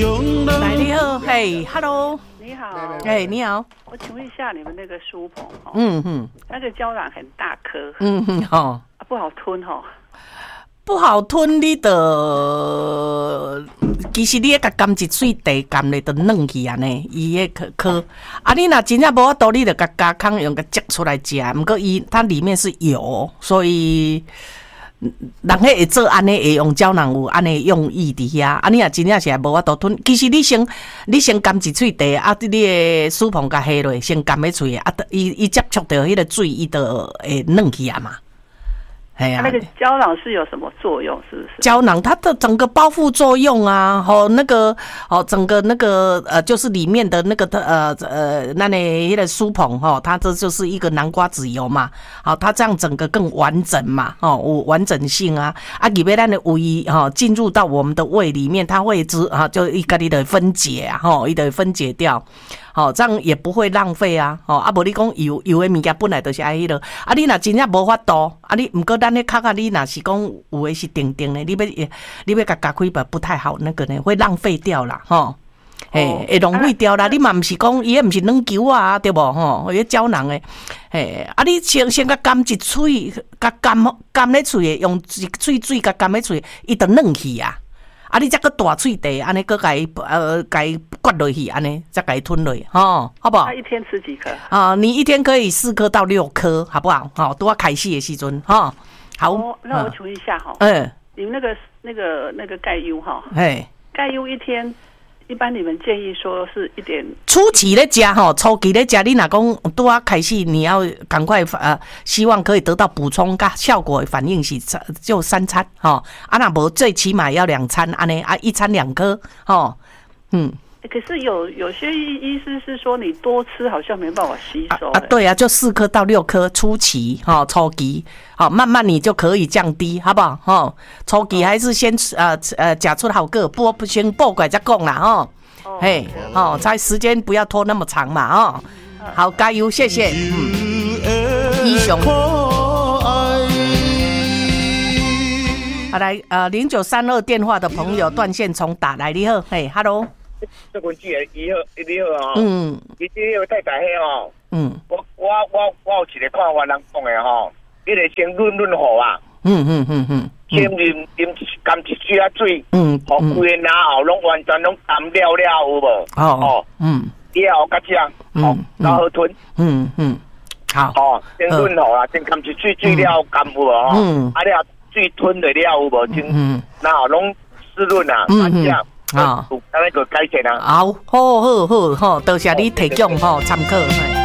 来，你好，嘿 ，Hello， 你好， 哎，你好， 我请问一下，你们那个书棚那个胶囊很大颗，不好吞不好吞，你的其实你甲甘一水茶甘咧，就软去安尼，伊迄颗啊，你若真正无法度，你就甲加康用个摘出来食，毋过它里面是油，所以。人迄会做安尼会用胶囊有安尼用意伫遐，啊你若真正是无法度吞，其实你先甘一喙茶，啊你的书棚甲下落，先甘迄喙，啊伊接触到迄个水，伊就会软去啊嘛。 那个胶囊是有什么作用？是不是？ 胶囊它的整个包覆作用啊，整个那个就是里面的那个那里的书棚它这就是一个南瓜籽油嘛，它这样整个更完整嘛，有完整性啊，里面咱的胃进入到我们的胃里面，它会就一个的分解啊，伊就分解掉。这样也不会浪费啊！无你讲油的物件本来就是爱迄落，你若真正无法度，你毋过咱咧卡你若是讲有的是定定的，你要甲加开不太好，那个呢会浪费掉啦，会浪费掉啦。你嘛毋是讲伊毋是软球啊，对无迄胶囊的，你先甲甘一喙，甲甘咧喙的，用一喙水甲甘咧喙，伊就软去啊！你再个大喙茶，安尼个甲伊灌落去，安尼再甲伊吞落去，好不好？ 他一天吃几颗？ 你一天可以4颗到6颗，好不好？拄啊开始的时阵，好。 那我请问一下你们那个钙优钙优一天。一般你们建议说是1点。 初期咧食初期咧食，你若讲拄啊开始，你要赶快希望可以得到补充，甲效果的反应是就3餐若无最起码要2餐安尼1餐2颗可是有些医师是说你多吃好像没办法吸收对啊，就4颗到6颗初期初期慢慢你就可以降低，好不好初期还是先吃出好个不先报拐再讲啦才时间不要拖那么长嘛好加油，谢谢医雄来0932电话的朋友断线重打来，你好，Hello。 这文字你好你这个太太我有一个看法，人讲的你得先润好啊，先啉甘一水水，好规然后拢完全拢淡了有无？了后甲这样，然后吞，好，先润好啦，先甘一水水了甘有无？你水吞了有无？然后拢湿润啊，这样。那个改善啊！ 好，多谢你提供参考。